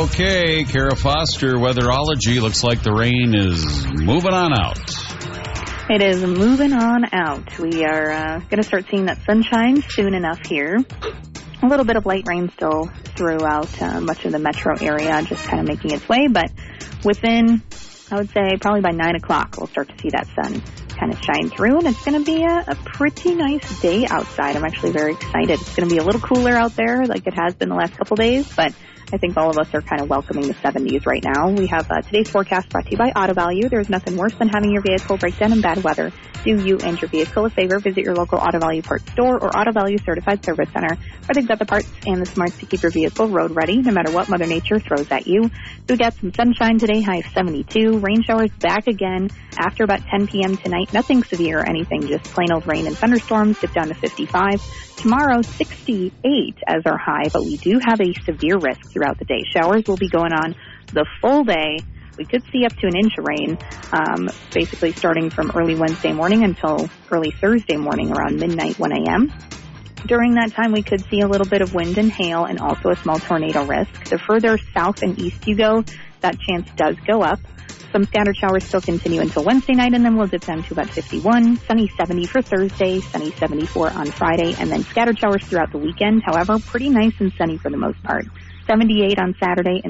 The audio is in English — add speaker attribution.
Speaker 1: Okay, Kara Foster, Weatherology. Looks like the rain is moving on out.
Speaker 2: It is moving on out. We are going to start seeing that sunshine soon enough here. A little bit of light rain still throughout much of the metro area, just kind of making its way. But within, I would say, probably by 9 o'clock, we'll start to see that sun kind of shine through. And it's going to be a pretty nice day outside. I'm actually very excited. It's going to be a little cooler out there like it has been the last couple days, but I think all of us are kind of welcoming the 70s right now. We have today's forecast brought to you by Auto Value. There's nothing worse than having your vehicle break down in bad weather. Do you and your vehicle a favor. Visit your local Auto Value parts store or Auto Value certified service center, where they've got the parts and the smarts to keep your vehicle road ready, no matter what Mother Nature throws at you. So we got some sunshine today, high of 72. Rain showers back again after about 10 p.m. tonight. Nothing severe or anything, just plain old rain and thunderstorms. Dip down to 55. Tomorrow, 68 as our high, but we do have a severe risk throughout the day. Showers will be going on the full day. We could see up to an inch of rain, basically starting from early Wednesday morning until early Thursday morning around midnight, 1 a.m. During that time, we could see a little bit of wind and hail and also a small tornado risk. The further south and east you go, that chance does go up. Some scattered showers still continue until Wednesday night, and then we'll dip down to about 51. Sunny 70 for Thursday, sunny 74 on Friday, and then scattered showers throughout the weekend. However, pretty nice and sunny for the most part. 78 on Saturday and